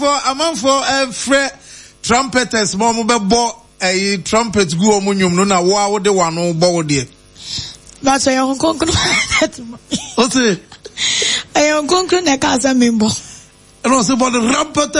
a man for trumpeters, mom bought a trumpet go on no na wow the one no body. That's a young concrete. What's it? A young concrete na casa member. And also about the rampant.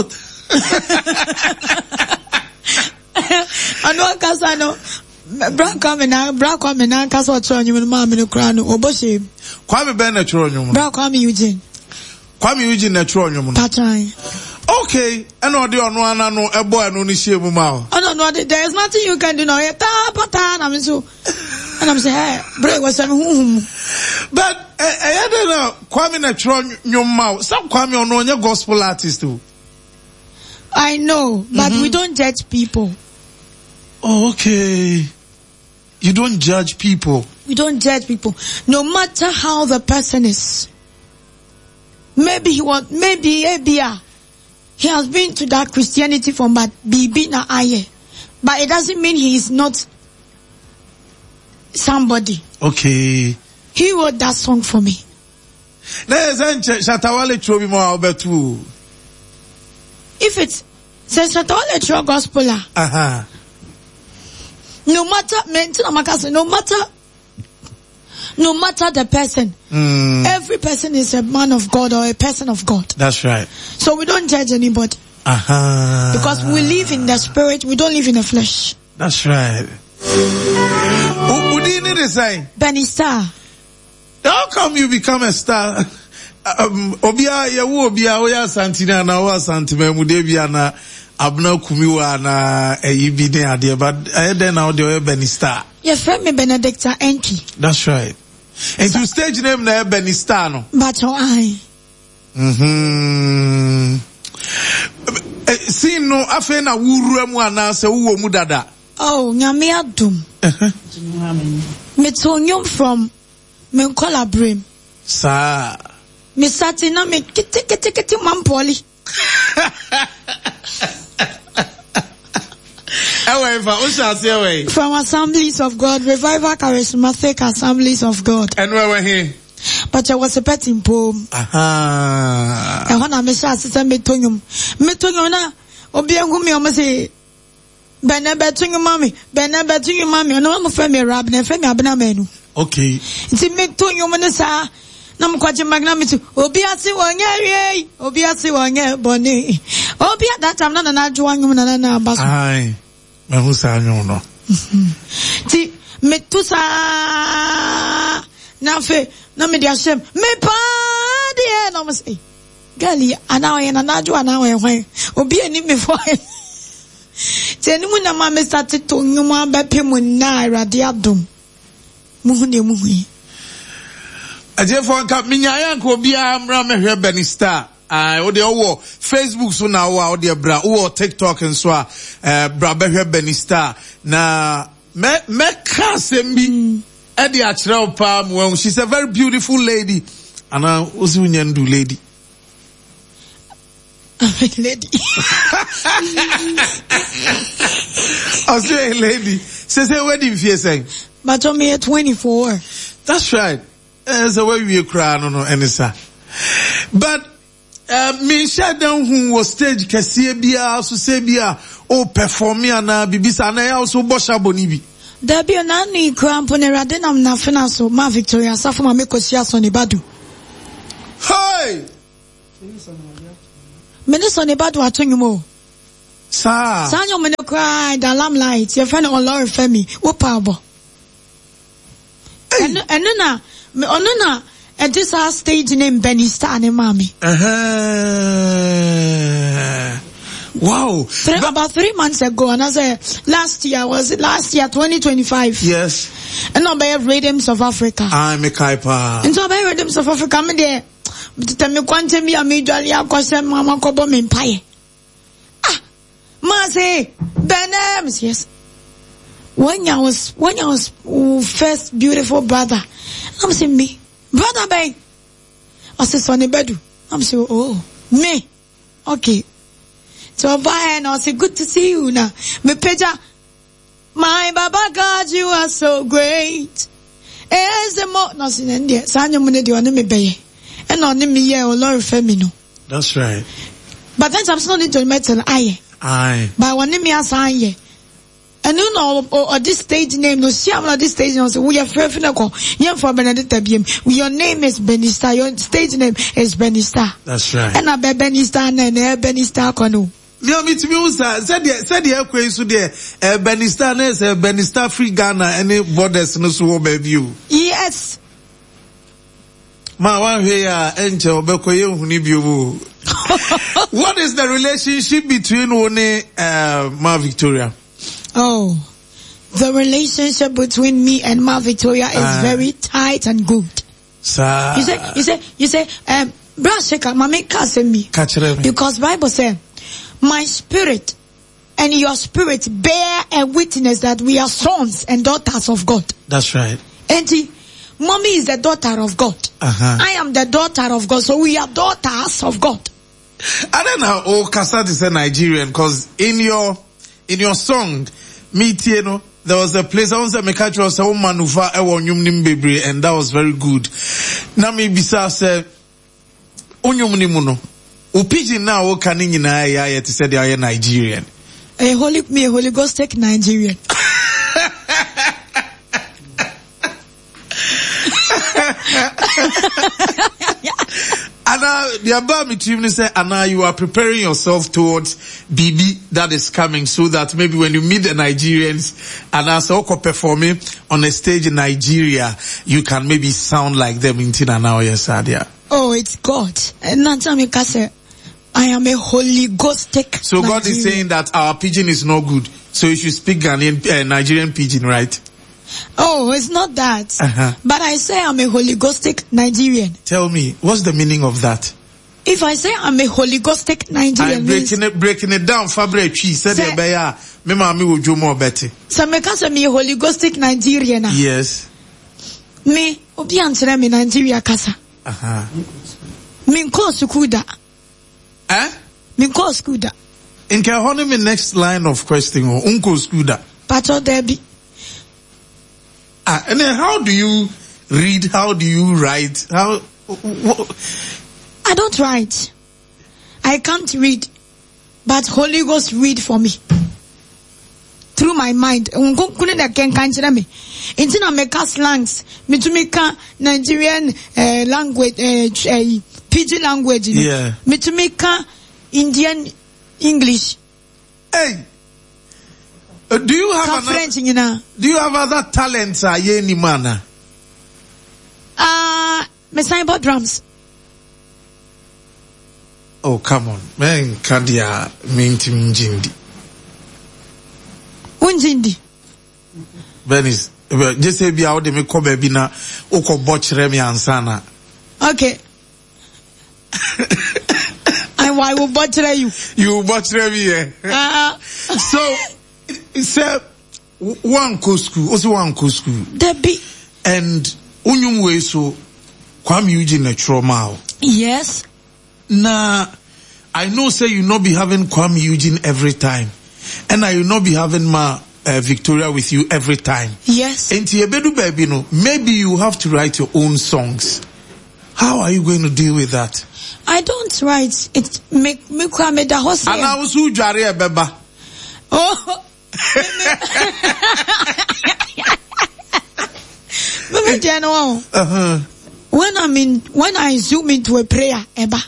I know casa no. Brackwame na casa or you mammy no crown or bushy. Kwame Bennett Tronium. Brackwame Eugene. Kwame Eugene Tronium. Patron. Okay, and all the on one no a boy no issue mouth. I don't know, there's nothing you can do now. I'm so, and I'm saying, hey, break was some. But I don't know, Kwame Natron your mouth. Some Kwame on your gospel artist too. I know, but we don't judge people. Oh, okay. You don't judge people. We don't judge people, no matter how the person is. Maybe he has been to that Christianity from but BB na aye. But it doesn't mean he is not somebody. Okay. He wrote that song for me. If it's Shatawale Tro Gospeler. No matter the person. Every person is a man of God or a person of God. That's right. So we don't judge anybody. Because we live in the spirit, we don't live in the flesh. That's right. What do you need to say? Benny Star. How come you become a star? Obia Oya Santina na wa Santima Mudebia na Abna Kumiwa na Ibine Adia, but I then now the Benny Star. Your friend me Benedicta Enki. That's right. And you stage name na Benny Star no? But I. See no afe na wuru mu ana se wo mu dada. Oh, nyame adum. Me tonyom from Menkola Brim. Sa. Me sati na me kiti mampoli. From Assemblies of God, Revival Charismatic Assemblies of God. And where were he? But I was a petting poem. And when I miss us, I met Tonyum na Obiangumi Omase Benabetting mommy, no I'm a family rabbin and family abnamenu. Okay. It's a make Tonyum and sa. Nam kwaje magnamitu obiase wonye boni obia that time na adwo anwum na abaso ai me hu sa anwum no ti metusa na fe na me dia shem me pa de no me say gali ana we na adwo ana we hwan obi ani me fo ti eni mu na ma me start to nwum abepem na irade adom muhu ne muhu Ajefo nka minyaya nka obi amra mehwe Benny Star. O de owo Facebook so na o de bra o TikTok nso a bra behwe Benny Star na me ka sembi e de a kire opa mo. She's a very beautiful lady. Ana ozi unyandu lady. Lady. Say lady. Say wedding fear saying. But I'm here 24. That's right. As a way we cry no anisa. But me shadow who was stage Cassia so sebia o perform na bibisa na also bosha bonibi. There be an anni cramponera then I'm not so ma Victoria Safuma Mekosia Sonny Badu. Hey! Sonny Badu at Tungumo. Sir. Sanyo Meno cry the lamplight, your friend on Laura Femi, Wopabo. And then Onuna, and this our stage name Benny Star and Mommy. Wow. About 3 months ago, and I said last year 2025. Yes. And now by Rhythms of Africa. I'm a kaipa. And so by Rhythms of Africa, I'm there. But tell me quantum me a majorly cause Mama Kobo Empire. Mase Benems, yes. When I was first beautiful brother, I'm saying me, brother Bay. I said Sonny Bedu. I'm saying, oh, me. Okay. So bye and I say, good to see you now. Me peja, my Baba God, you are so great. As the more nothing in there. Sanyo mune di one me bay. And on me ye o Lord femino. That's right. But then I'm still need to metal Aye. But one name is aye. And you know, or this stage name, no, see, I'm not this stage name, so we are Frefinaco, young for Benedetta BM. Your name is Benista, your stage name is Benista. That's right. And I be Benista and Benista Kono. Yeah, me to me, said the airquay so there, Benista, Benista free Ghana, any borders no so baby. Yes. Ma one here, Angel Bekoye Hunibu. What is the relationship between One Ma Victoria? Oh, the relationship between me and Ma Victoria is very tight and good. Sir. You say, Brashika, Mami Kasemi. Because Bible says, my spirit and your spirit bear a witness that we are sons and daughters of God. That's right. And Mommy is the daughter of God. I am the daughter of God. So we are daughters of God. I don't know, Kasat is a Nigerian, because in your song, you know, there was a place I was a catch was a woman who nimbebre, and that was very good. Now me bisa say onyumnimuno. Upiji now o kanin na ya to say they are Nigerian. A Holy Ghost take Nigerian. Anna, the about me to say, Anna, you are preparing yourself towards BB that is coming, so that maybe when you meet the Nigerians and as Oko performing on a stage in Nigeria, you can maybe sound like them in Tina now, yes, Adia. Oh, it's God. And I am a Holy Ghost take. So Nigerian. God is saying that our pidgin is no good, so you should speak Ghanaian, Nigerian pidgin, right? Oh, it's not that. But I say I'm a Holy Ghostic Nigerian. Tell me, what's the meaning of that? If I say I'm a Holy Ghostic Nigerian, I'm breaking it down. Fabric, she said, me mami will do more better. So me can say me a Holy Ghostic Nigerian. Yes. Me, obi answer me Nigeria kasa. Me nko sukuda. Me nko sukuda. In Kahone, me next line of question, unko skuda. Pato Debbie. And then how do you read? How do you write? I don't write. I can't read. But Holy Ghost read for me. Through my mind. Intina meka slangs. Mitumika Nigerian language, Pidgin language. Yeah. Mitumika Indian English. Hey. Do you have French, you know? Do you have other talents, Yeni Mana? Me sign about drums. Oh, come on. Man, Kandia minti mjindi. Unjindi. Benis, just say be out de me ko baby na oko botchere me ansana. Okay. I will botchere you. You will botchere me, yeah. So, it's one school, also one school. Debbie. And unyum we so Kwame Eugene a trauma. Yes. Nah, I know say you not be having Kwame Eugene every time. And I will not be having my Victoria with you every time. Yes. And baby, no, maybe you have to write your own songs. How are you going to deal with that? I don't write. It make me Kwame da hose. And I was who jare beba. Oh. When I zoom into a prayer, Eba.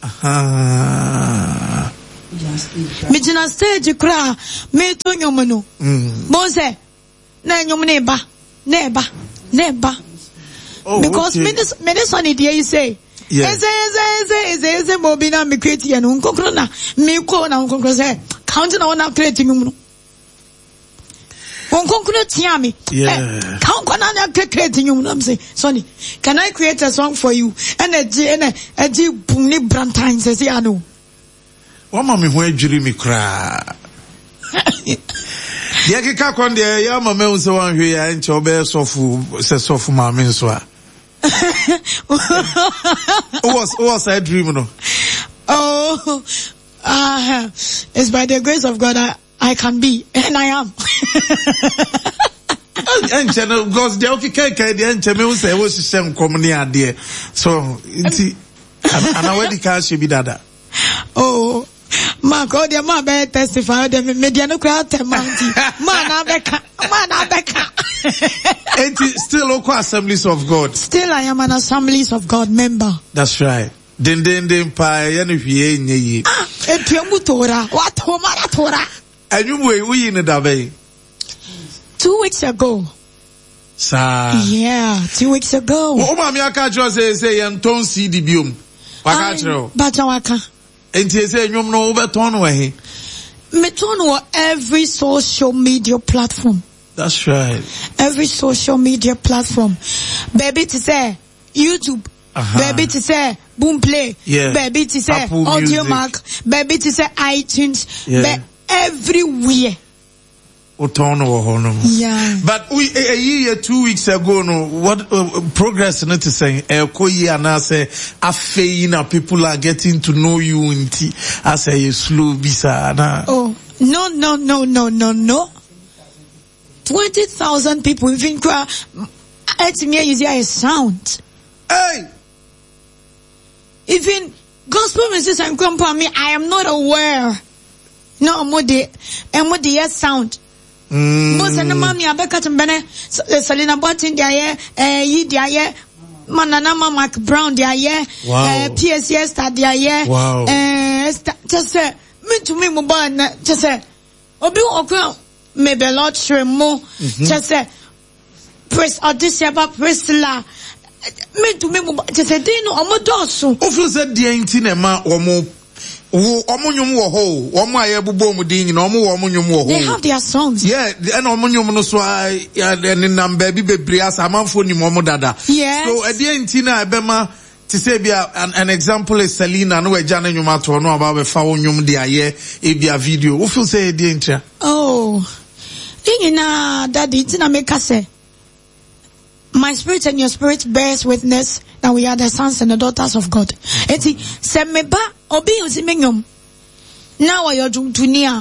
Me jina stage kra me to nyomono. Bonse na nyomne neba. Because me this one idea you say. Yes. Eze mobina me create ya no nkonkro na me ko na nkonkro say count na one create nyomno. Yeah. I'm saying, Sonny, can I create a song for you? And a boomly brantine says, I know. What mommy where jury me cry? Yaki on the Yama Mel so on here and Chobe Sofu says Sofu Mamma Swa. Who was I dreaming of? Oh, it's by the grace of God I can be, and I am. And channel goes the okay, the enchame say was the same company idea. So, and I where the car should be that. Oh, Man, God, your man better testify. The media no crowd mounty. Man, Abeka. And still local Assemblies of God. Still, I am an Assemblies of God member. That's right. Den pa yenhwe nyi. Etuamutora. What homaratora? Anyway, we in the bay. 2 weeks ago. Sa. Yeah, 2 weeks ago. O ma mi aka jo say yenton CD biom. Waka chero. Bacha waka. Enti say nwom no obeton no he. Me turn on every social media platform. That's right. Every social media platform. Baby to say YouTube. Baby to say Boomplay. Yeah. Baby to say Audiomack. Baby to say iTunes. Yeah. Everywhere. Yeah. But we a year 2 weeks ago no what progress not to say say afeina people are getting to know you inti as a slow bisa na. Oh no. 20,000 people even cry. It's me use a sound. Hey. Even gospel musicians and grandpa me, I am not aware. No, I'm with the sound. Most and the mommy Abeka Bene Selena Botin dia ye dia Manana Mark Brown dia ye PSS that dia ye just say me to me mobile just say obi okwa maybe Lord Shremo just say press audition about Priscilla me to me mobile just say they know omodoso ofu say dia nti ma omo they have their songs. Yeah, and yes. So at the end, Tina Bema to say an example is Selena, no Jana Yumato, no about the phone yum dia video. Who will say the intra? Oh, daddy, Tina make us say, my spirit and your spirit bears witness that we are the sons and the daughters of God. Eti semeba obi usimenyom. Now I are dunia.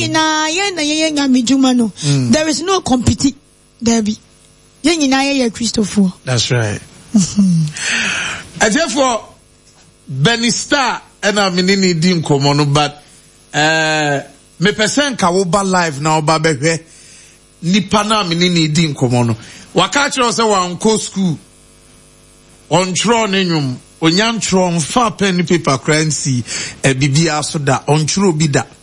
There is no competi. There be. Christopher. That's right. And therefore, Benista and I mean dim komono, but me person kawoba live now babehwe nipana minini dim komono. Wakacho se wa nko school. On tro nenyum onyantro mfa pen paper currency bibia so da on tro bi da.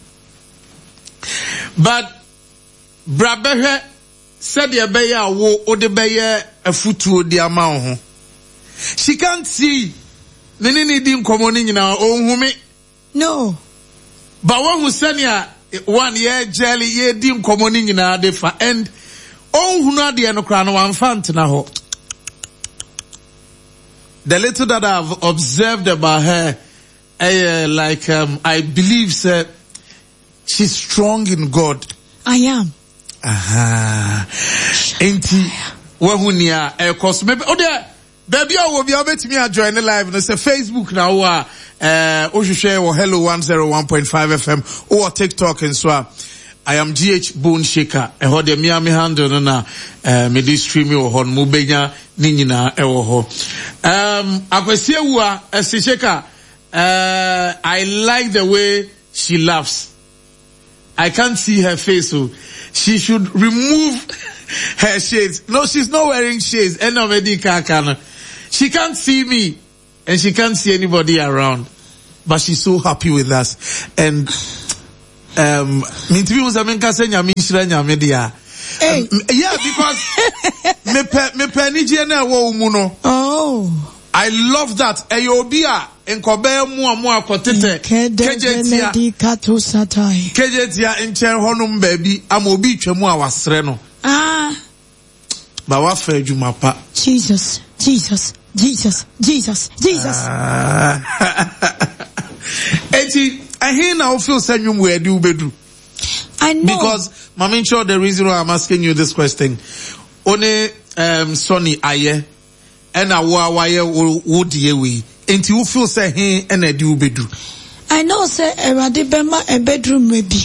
But brabehwe said ye be ya wo ode be ye afutuo di ama ho. She can't see nini di nkomo ni nyina onhumi. No. But one who send ya 1 year jelly ye di nkomo ni nyina de fa and onhunu ade no kra no amfant na ho. The little that I've observed about her, I believe she's strong in God. I am. Enti wahunia cause maybe baby I will be able to me join the live no say Facebook now share or hello 101.5 FM or TikTok and so I am GH Bone Shaker. I heard the Miami handle na me di stream yo hon mu benya ni nyina e wo ho. Akwesi ewua Shaker. I like the way she laughs. I can't see her face, so she should remove her shades. No, she's not wearing shades. She can't see me and she can't see anybody around. But she's so happy with us. And yeah, because oh, I love that. Eyobia enkobe mu akotete kejetia enchen honum baby amobi twemu awasre no ba wa fa adwuma pa Jesus eti I now feel senwum we adi ubedu. I know, because I'm sure the reason why I'm asking you this question one Sonny aye and a waye would ye we enti you feel say he and adi ubedu. I know say erade bema a bedroom maybe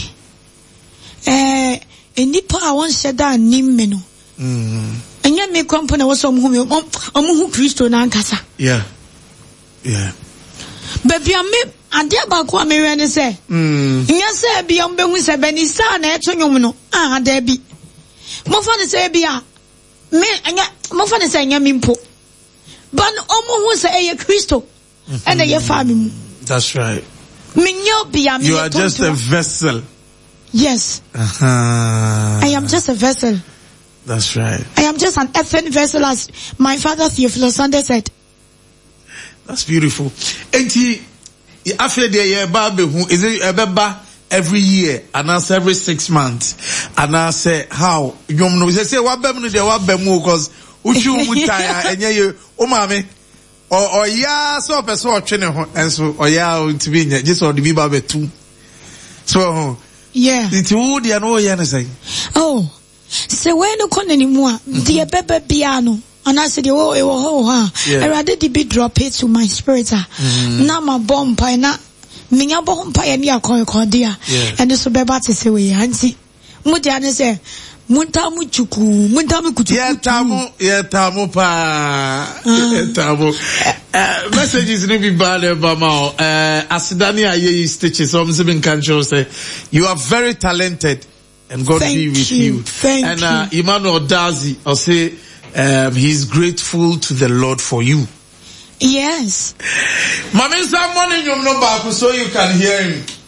enipa a won sheda nim me no enya me company was omuhu Kristo na nkasa. Yeah. Baby, ade abako amere ne say nya say bia mbehu say Benista na eto nwom no da bi mo fa ne say bia me anya mo fa ne say nya mimpo ban omo hu say eye Kristo and eye family. That's right. You are just a vessel. Yes. I am just a vessel. That's right. I am just an earthen vessel, as my father Theophilus Sunday said. That's beautiful. After the year, is it every year, and I say every 6 months, and I say how you know? They say what bemu de what bemu because uchu mutaya and you mami or ya so person or training and so or ya to be just or the biba too. So yeah, it's who they know ya say. Oh, so when you come anymore, the bebe piano. And I said, I rather be drop it to my spirit. Now my bomb pie na minya bomb pie ni akon dia. And this be about to say we anti. Mudiane say muntamu chuku kuchuku. Yeah tamu pa. Tamu. Messages ni bi bad mama. Asidani aye stitches. So I'm saying can say you are very talented and God be with you. Thank you. And Emmanuel Dazi I'll say he's grateful to the Lord for you. Yes. Mami, someone in your number so you can hear him.